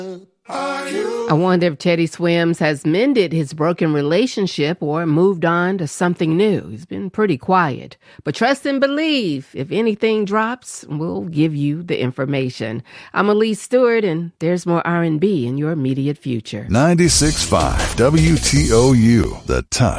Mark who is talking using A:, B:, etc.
A: I wonder if Teddy Swims has mended his broken relationship or moved on to something new. He's been pretty quiet. But trust and believe, if anything drops, we'll give you the information. I'm Elise Stewart, and there's more R&B in your immediate future.
B: 96.5 WTOU, The Touch.